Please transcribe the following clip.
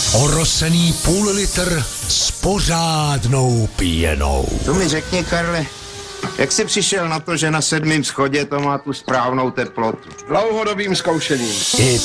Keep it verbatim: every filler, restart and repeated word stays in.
Orosený půl litr s pořádnou pěnou. To mi řekni, Karle, jak jsi přišel na to, že na sedmém schodě to má tu správnou teplotu? Dlouhodobým zkoušením. I